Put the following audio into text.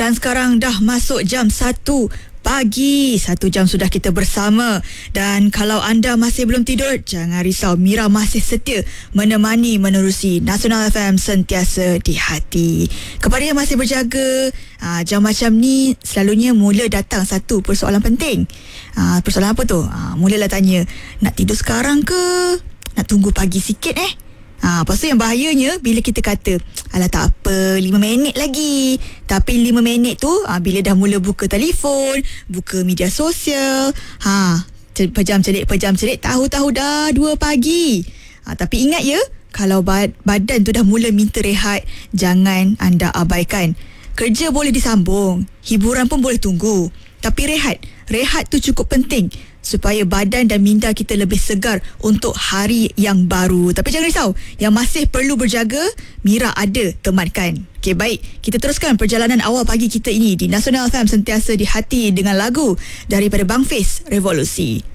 Dan sekarang dah masuk jam 1 pagi. 1 jam sudah kita bersama. Dan kalau anda masih belum tidur, jangan risau, Mira masih setia menemani menerusi Nasional FM sentiasa di hati. Kepada yang masih berjaga, jam macam ni selalunya mula datang satu persoalan penting. Persoalan apa tu? Mulalah tanya, nak tidur sekarang ke? Nak tunggu pagi sikit lepas tu yang bahayanya bila kita kata, alah tak apa, 5 minit lagi. Tapi 5 minit tu bila dah mula buka telefon, buka media sosial, pejam celik, tahu-tahu dah 2 pagi. Tapi ingat ya, kalau badan tu dah mula minta rehat, jangan anda abaikan. Kerja boleh disambung, hiburan pun boleh tunggu, tapi rehat tu cukup penting supaya badan dan minda kita lebih segar untuk hari yang baru. Tapi jangan risau, yang masih perlu berjaga, Mira ada temankan. Okey, baik, kita teruskan perjalanan awal pagi kita ini di Nasional FM sentiasa di hati dengan lagu daripada Bang Fiz, Revolusi.